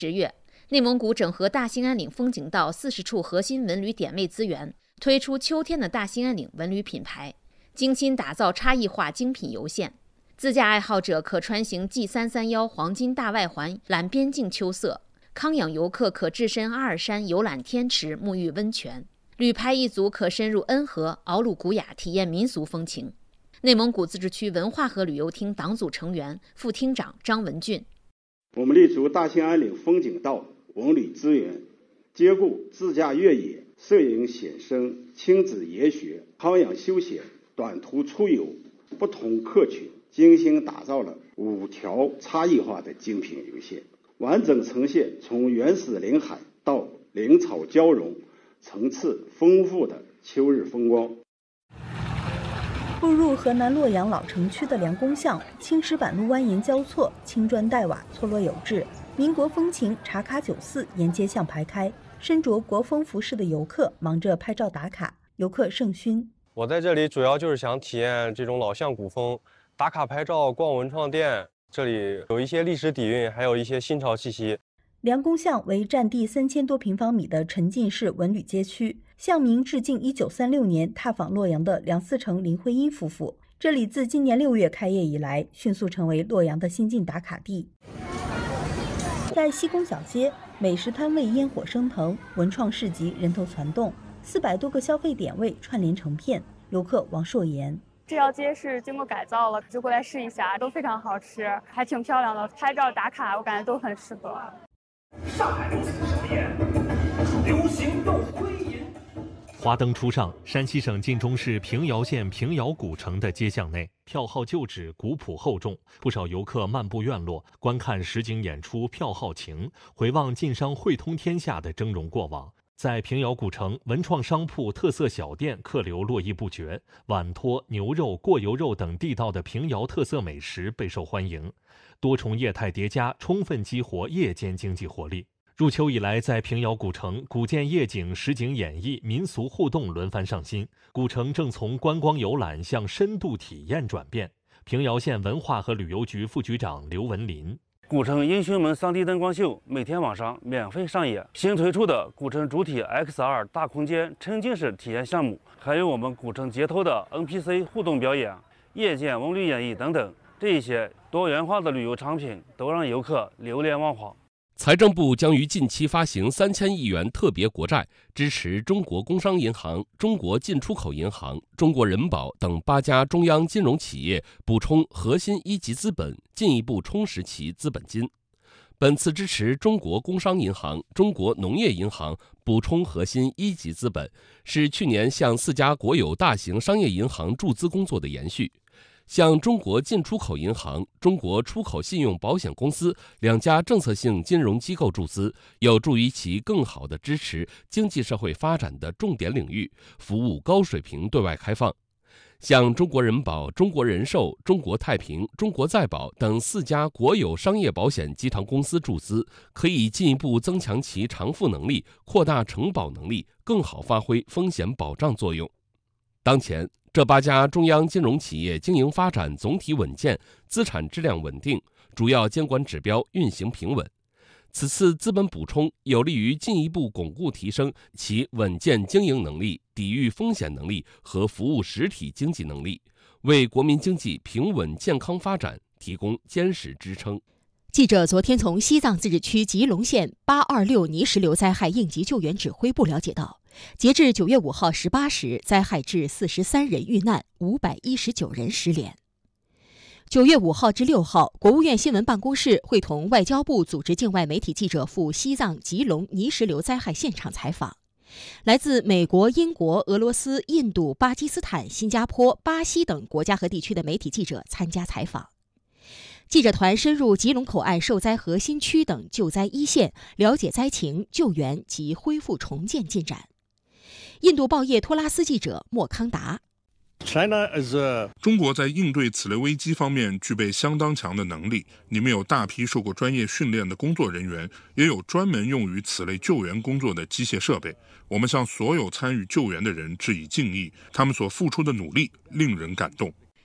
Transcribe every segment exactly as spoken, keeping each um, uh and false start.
十月，内蒙古整合大兴安岭风景道四十处核心文旅点位资源，推出秋天的大兴安岭文旅品牌，精心打造差异化精品游线。自驾爱好者可穿行 G 三三一黄金大外环览边境秋色，康养游客可置身阿尔山游览天池沐浴温泉，旅拍一族可深入恩和敖鲁古雅体验民俗风情。内蒙古自治区文化和旅游厅党组成员、副厅长张文俊， 我们立足大兴安岭风景道文旅资源，兼顾自驾越野、摄影写生、亲子研学、康养休闲、短途出游不同客群，精心打造了五条差异化的精品游线，完整呈现从原始林海到林草交融、层次丰富的秋日风光。 步入河南洛阳老城区的梁公巷，青石板路蜿蜒交错，青砖黛瓦错落有致，民国风情茶卡酒肆沿街巷排开，身着国风服饰的游客忙着拍照打卡，游客甚熏。 我在这里主要就是想体验这种老巷古风，打卡拍照、逛文创店，这里有一些历史底蕴，还有一些新潮气息。 梁公巷为占地三千多平方米的沉浸式文旅街区，巷名致敬一九三六年踏访洛阳的梁思成、林徽因夫妇。这里自今年六月开业以来，迅速成为洛阳的新晋打卡地。在西宫小街，美食摊位烟火升腾，文创市集人头攒动，四百多个消费点位串联成片。游客王硕言。 这条街是经过改造了，就过来试一下，都非常好吃，还挺漂亮的，拍照打卡我感觉都很适合。 上海如此盛宴，流行又归隐。 华灯初上，山西省晋中市平遥县平遥古城的街巷内，票号旧址，古朴厚重，不少游客漫步院落，观看实景演出，票号情，回望晋商汇通天下的峥嵘过往。在平遥古城，文创商铺、特色小店客流络绎不绝，碗托、牛肉、过油肉等地道的平遥特色美食备受欢迎。多重业态叠加，充分激活夜间经济活力。入秋以来，在平遥古城，古建夜景、实景演绎、民俗互动轮番上新，古城正从观光游览向深度体验转变。平遥县文化和旅游局副局长刘文林。 古城英雄门 三 D 灯光秀每天晚上免费上演，新推出的古城主体 X R 大空间沉浸式体验项目，还有我们古城街头的 N P C 互动表演、夜间文旅演绎等等，这一些多元化的旅游产品都让游客流连忘返。 财政部将于近期发行三千亿元特别国债，支持中国工商银行、中国进出口银行、中国人保等八家中央金融企业补充核心一级资本，进一步充实其资本金。本次支持中国工商银行、中国农业银行补充核心一级资本，是去年向四家国有大型商业银行注资工作的延续。向中国进出口银行、中国出口信用保险公司两家政策性金融机构注资，有助于其更好地支持经济社会发展的重点领域，服务高水平对外开放。向中国人保、中国人寿、中国太平、中国再保等四家国有商业保险集团公司注资，可以进一步增强其偿付能力，扩大承保能力，更好发挥风险保障作用。当前，这八家中央金融企业经营发展总体稳健，资产质量稳定，主要监管指标运行平稳。此次资本补充有利于进一步巩固提升其稳健经营能力、抵御风险能力和服务实体经济能力，为国民经济平稳健康发展提供坚实支撑。 记者昨天从西藏自治区吉隆县八二六泥石流灾害应急救援指挥部了解到，截至九月五号十八时，灾害致四十三人遇难，五百一十九人失联。九月五号至六号，国务院新闻办公室会同外交部组织境外媒体记者赴西藏吉隆泥石流灾害现场采访。来自美国、英国、俄罗斯、印度、巴基斯坦、新加坡、巴西等国家和地区的媒体记者参加采访。记者团深入吉隆口岸受灾核心区等救灾一线，了解灾情、救援及恢复重建进展。印度报业托拉斯记者莫康达。 中国在应对此类危机方面具备相当强的能力，你们有大批受过专业训练的工作人员，也有专门用于此类救援工作的机械设备。我们向所有参与救援的人致以敬意，他们所付出的努力令人感动。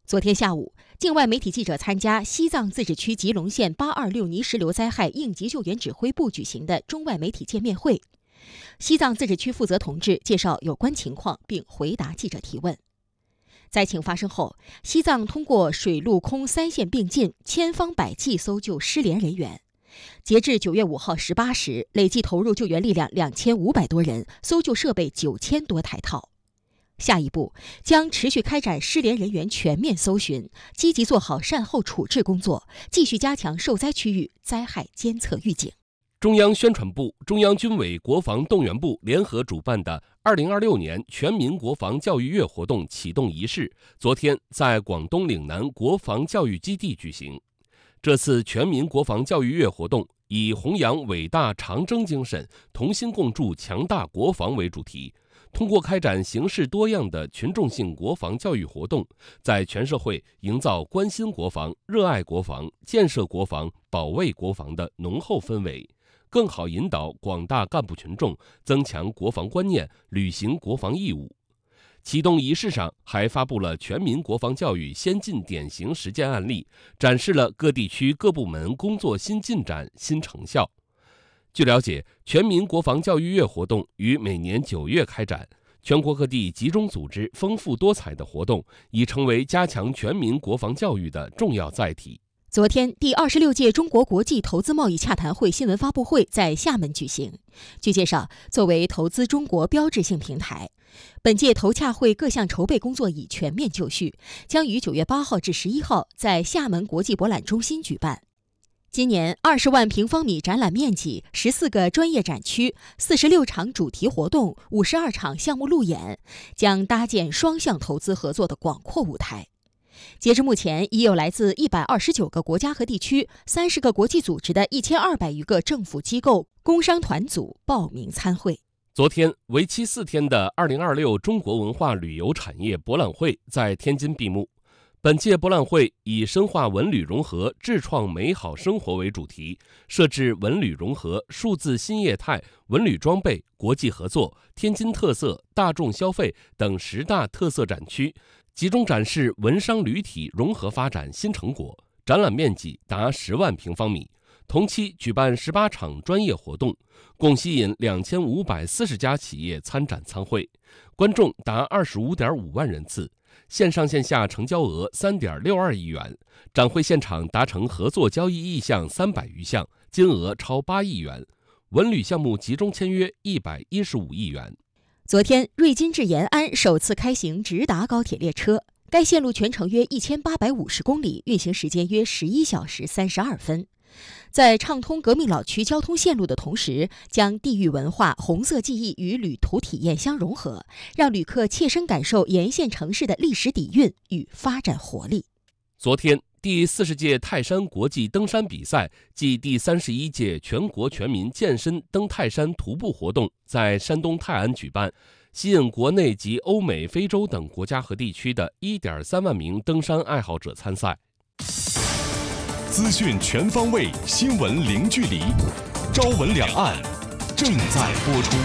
昨天下午，境外媒体记者参加西藏自治区吉隆县八二六泥石流灾害应急救援指挥部举行的中外媒体见面会。西藏自治区负责同志介绍有关情况，并回答记者提问。灾情发生后，西藏通过水陆空三线并进，千方百计搜救失联人员。截至九月五号十八时，累计投入救援力量两千五百多人，搜救设备九千多台套。下一步将持续开展失联人员全面搜寻，积极做好善后处置工作，继续加强受灾区域灾害监测预警。 中央宣传部、中央军委国防动员部联合主办的二零二六年全民国防教育月活动启动仪式，昨天在广东岭南国防教育基地举行。这次全民国防教育月活动以弘扬伟大长征精神，同心共筑强大国防为主题，通过开展形式多样的群众性国防教育活动，在全社会营造关心国防、热爱国防、建设国防、保卫国防的浓厚氛围，更好引导广大干部群众增强国防观念，履行国防义务。启动仪式上还发布了全民国防教育先进典型实践案例，展示了各地区各部门工作新进展、新成效。据了解，全民国防教育月活动于每年九月开展，全国各地集中组织丰富多彩的活动，已成为加强全民国防教育的重要载体。 昨天，第二十六届中国国际投资贸易洽谈会新闻发布会在厦门举行。据介绍，作为投资中国标志性平台，本届投洽会各项筹备工作已全面就绪，将于九月八号至十一号在厦门国际博览中心举办。今年二十万平方米展览面积、十四个专业展区、四十六场主题活动、五十二场项目路演，将搭建双向投资合作的广阔舞台。截至目前，已有来自一百二十九个国家和地区、三十个国际组织的一千二百余个政府机构、工商团组报名参会。 昨天，为期四天的二零二六中国文化旅游产业博览会在天津闭幕。本届博览会以深化文旅融合、智创美好生活为主题，设置文旅融合、数字新业态、文旅装备、国际合作、天津特色、大众消费等十大特色展区，集中展示文商旅体融合发展新成果，展览面积达十万平方米。同期举办十八场专业活动，共吸引两千五百四十家企业参展参会，观众达二十五点五万人次。线上线下成交额三点六二亿元，展会现场达成合作交易意向三百余项，金额超八亿元，文旅项目集中签约一百一十五亿元。 昨天，瑞金至延安首次开行直达高铁列车，该线路全程约一千八百五十公里，运行时间约十一小时三十二分。在畅通革命老区交通线路的同时，将地域文化、红色记忆与旅途体验相融合，让旅客切身感受沿线城市的历史底蕴与发展活力。 昨天，第四十届泰山国际登山比赛暨第三十一届全国全民健身登泰山徒步活动在山东泰安举办，吸引国内及欧美、非洲等国家和地区的一点三万名登山爱好者参赛。 资讯全方位，新闻零距离。朝闻两岸正在播出。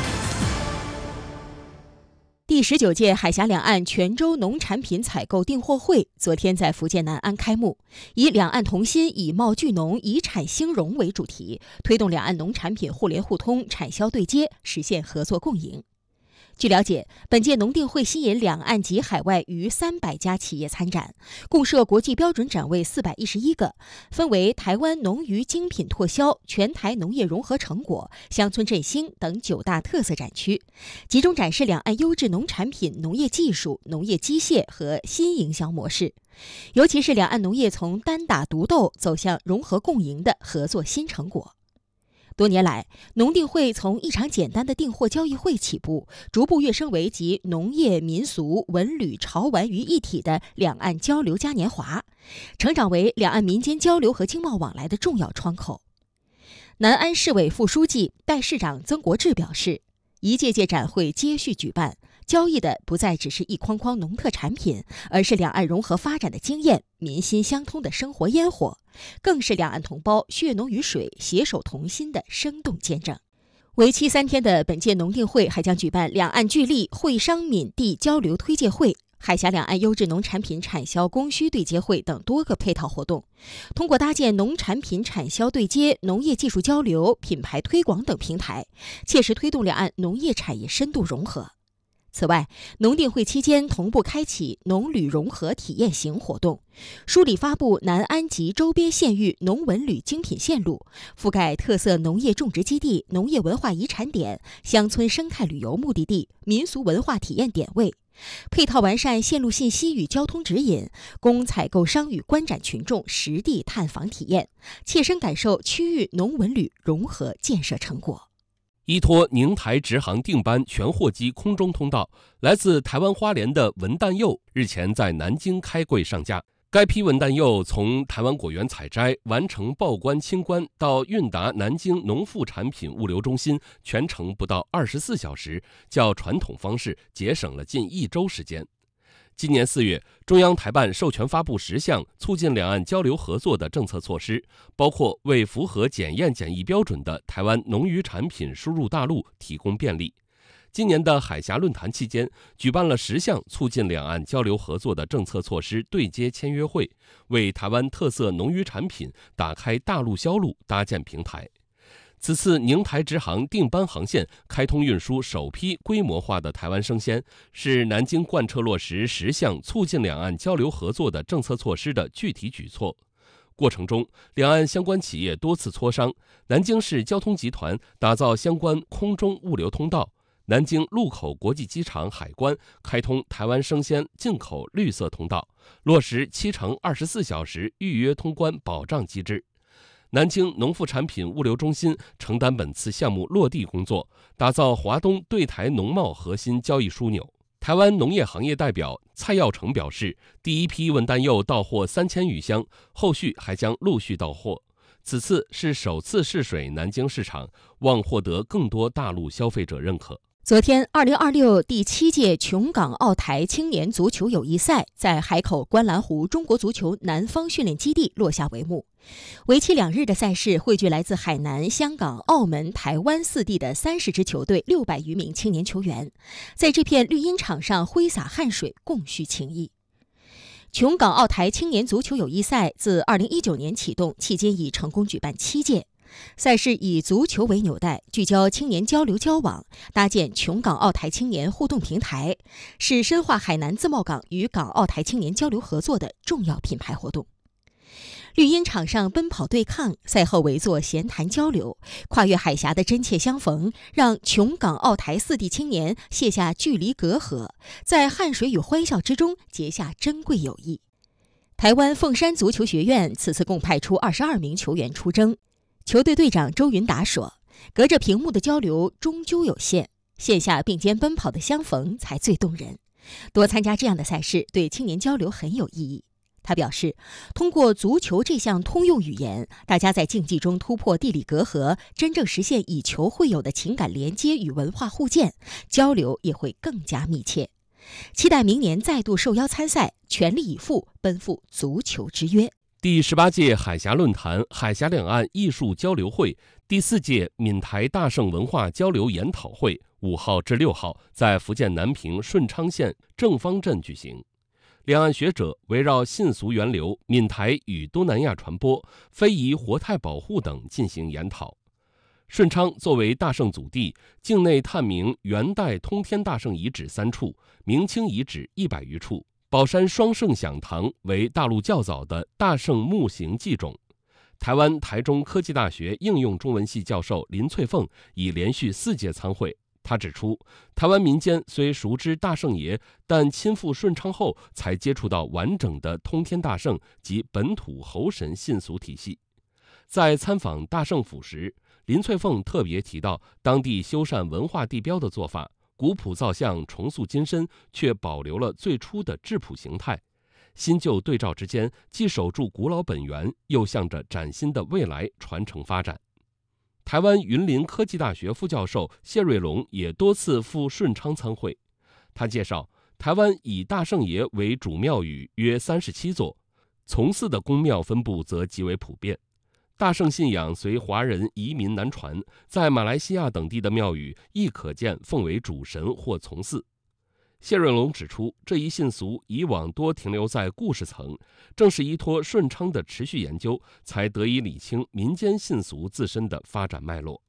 第十九届海峡两岸全州农产品采购订货会昨天在福建南安开幕，以两岸同心、以贸聚农、以产兴荣为主题，推动两岸农产品互联互通、产销对接，实现合作共赢。据了解，本届农订会吸引两岸及海外逾三百家企业参展，共设国际标准展位四百一十一个，分为台湾农渔精品拓销、全台农业融合成果、乡村振兴等九大特色展区，集中展示两岸优质农产品、农业技术、农业机械和新营销模式，尤其是两岸农业从单打独斗走向融合共赢的合作新成果。多年来，农订会从一场简单的订货交易会起步，逐步跃升为集农业、民俗、文旅、潮玩于一体的两岸交流嘉年华，成长为两岸民间交流和经贸往来的重要窗口。南安市委副书记、代市长曾国志表示，一届届展会接续举办，交易的不再只是一筐筐农特产品，而是两岸融合发展的经验、民心相通的生活烟火，更是两岸同胞血浓于水、携手同心的生动见证。为期三天的本届农订会还将举办两岸聚力会商闽地交流推介会， 海峡两岸优质农产品产销供需对接会等多个配套活动，通过搭建农产品产销对接、农业技术交流、品牌推广等平台，切实推动两岸农业产业深度融合。此外，农定会期间同步开启农旅融合体验型活动，梳理发布南安及周边县域农文旅精品线路，覆盖特色农业种植基地、农业文化遗产点、乡村生态旅游目的地、民俗文化体验点位，配套完善线路信息与交通指引，供采购商与观展群众实地探访体验，切身感受区域农文旅融合建设成果。 依托宁台直航定班全货机空中通道，来自台湾花莲的文旦柚日前在南京开柜上架。该批文旦柚从台湾果园采摘、完成报关清关到运达南京农副产品物流中心，全程不到二十四小时，较传统方式节省了近一周时间。今年四月，中央台办授权发布十项促进两岸交流合作的政策措施，包括为符合检验检疫标准的台湾农渔产品输入大陆提供便利。今年的海峡论坛期间，举办了十项促进两岸交流合作的政策措施对接签约会，为台湾特色农渔产品打开大陆销路搭建平台。此次宁台直航定班航线开通运输首批规模化的台湾生鲜，是南京贯彻落实十项促进两岸交流合作的政策措施的具体举措。过程中，两岸相关企业多次磋商，南京市交通集团打造相关空中物流通道，南京禄口国际机场海关开通台湾生鲜进口绿色通道，落实七乘二十四小时预约通关保障机制。南京农副产品物流中心承担本次项目落地工作，打造华东对台农贸核心交易枢纽。台湾农业行业代表蔡耀成表示，第一批文旦柚到货三千余箱，后续还将陆续到货。此次是首次试水南京市场，望获得更多大陆消费者认可。 昨天，二零二六第七届琼港澳台青年足球友谊赛在海口观澜湖中国足球南方训练基地落下帷幕。为期两日的赛事汇聚来自海南、香港、澳门、台湾四地的三十支球队六百余名青年球员，在这片绿茵场上挥洒汗水，共叙情谊。琼港澳台青年足球友谊赛自二零一九年启动，期间已成功举办七届。赛事以足球为纽带，聚焦青年交流交往，搭建琼港澳台青年互动平台，是深化海南自贸港与港澳台青年交流合作的重要品牌活动。绿茵场上奔跑对抗，赛后围坐闲谈交流，跨越海峡的真切相逢，让琼港澳台四地青年卸下距离隔阂，在汗水与欢笑之中结下珍贵友谊。台湾凤山足球学院此次共派出二十二名球员出征。球队队长周云达说，隔着屏幕的交流终究有限，线下并肩奔跑的相逢才最动人。多参加这样的赛事对青年交流很有意义。他表示，通过足球这项通用语言，大家在竞技中突破地理隔阂，真正实现以球会友的情感连接与文化互鉴，交流也会更加密切。期待明年再度受邀参赛，全力以赴奔赴足球之约。 第十八届海峡论坛海峡两岸艺术交流会、第四届闽台大圣文化交流研讨会五号至六号在福建南平顺昌县正方镇举行。两岸学者围绕信俗源流、闽台与东南亚传播、非遗活态保护等进行研讨。顺昌作为大圣祖地，境内探明元代通天大圣遗址三处，明清遗址一百余处。宝山双圣享堂为大陆较早的大圣木形祭冢。台湾台中科技大学应用中文系教授林翠凤已连续四届参会。他指出，台湾民间虽熟知大圣爷，但亲赴顺昌后才接触到完整的通天大圣及本土猴神信俗体系。在参访大圣府时，林翠凤特别提到当地修缮文化地标的做法，古朴造像重塑金身，却保留了最初的质朴形态。新旧对照之间，既守住古老本源，又向着崭新的未来传承发展。台湾云林科技大学副教授谢瑞龙也多次赴顺昌参会。他介绍，台湾以大圣爷为主庙宇约三十七座，从祀的宫庙分布则极为普遍。大圣信仰随华人移民南传，在马来西亚等地的庙宇亦可见奉为主神或从祀。 谢润龙指出，这一信俗以往多停留在故事层，正是依托顺昌的持续研究，才得以理清民间信俗自身的发展脉络。